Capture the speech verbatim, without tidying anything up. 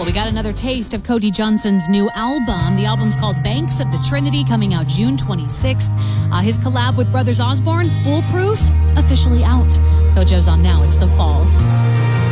Well, we got another taste of Cody Johnson's new album. The album's called Banks of the Trinity, coming out June twenty-sixth. Uh, his collab with Brothers Osborne, Foolproof, officially out. Kojo's on now. It's the fall.